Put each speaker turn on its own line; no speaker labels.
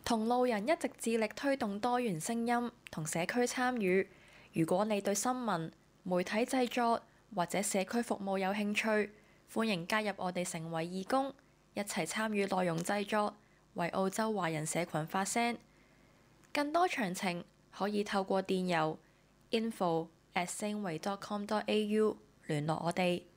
同路人一直致力推動多元聲音同社區參與。如果你對新聞、媒體製作或者社區服務有興趣，歡迎加入我哋成為義工，一齊參與內容製作，為澳洲華人社群發聲。更多詳情可以透過電郵info@sangway.com.au 聯絡我哋。